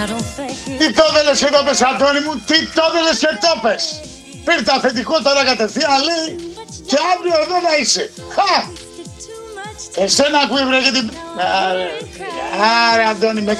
Τι το ήθελες και το πες, Αντώνη μου, τι το ήθελες και το πες. Πήρε τα αφεντικό τώρα κατευθείαν, λέει, και αύριο εδώ να είσαι. Εσένα ακούει βρε και την... Άρα, Αντώνη, με